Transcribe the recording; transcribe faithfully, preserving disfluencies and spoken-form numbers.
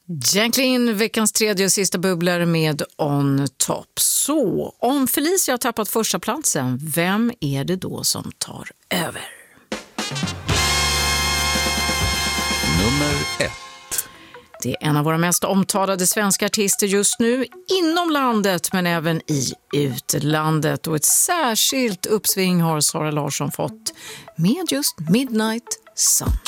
Jacqueline, veckans tredje och sista bubblare med On Top. Så, om Felicia har tappat första platsen, vem är det då som tar över? Nummer ett. Det är en av våra mest omtalade svenska artister just nu, inom landet men även i utlandet. Och ett särskilt uppsving har Sara Larsson fått med just Midnight Sun.